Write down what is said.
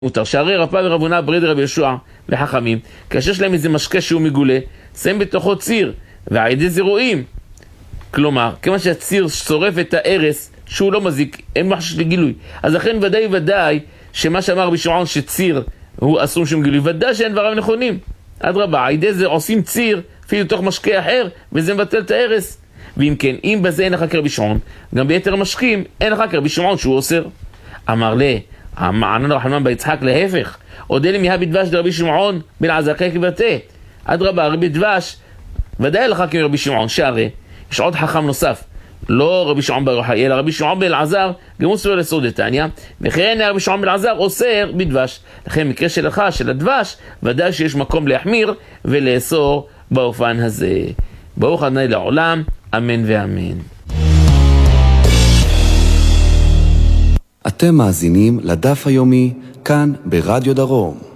מותר. שהרי רב פאפא ורב הונא ברי דרבי יהושע וחכמים, כאשר יש להם איזה משקה שהוא מגולה, שמים בתוכו ציר, ועל ידי זה רואים. כלומר, כמה שהציר שורף את הארס, שהוא לא מזיק, אין מחשש לגילוי. אז לכן ודאי שמה שאמר רבי שמעון שציר הוא אסור שום גילוי, ודאי שאין דבריו נכונים. אדרבה, על ידי זה עושים ציר, אפילו תוך משקה אחר, וזה מבטל את הארס. ואם כן, אם בזה אין לך כרבי שמעון, גם ביתר המשקים אין לך כרבי שמעון שהוא אוסר. אמר לה, מענן רחמן ביצחק להפך, עוד אלה מהבי דבש דרבי שמעון בן עזקי כבתה. אדרבה, רבי דבש, ודאי לך כרבי שמעון, שהרי יש עוד חכם נוסף, לא רבי שמעון בר יוחאי, אלא רבי שמעון בן אלעזר, גם הוא סובר לסוד דתניא, וכן רבי שמעון בן אלעזר אוסר בדבש. לכן מקרה שלך, של הדבש, ודאי שיש מקום להחמיר ולאסור באופן הזה. ברוך ה' לעולם, אמן ואמן. אתם מאזינים לדף היומי כאן ברדיו דרום.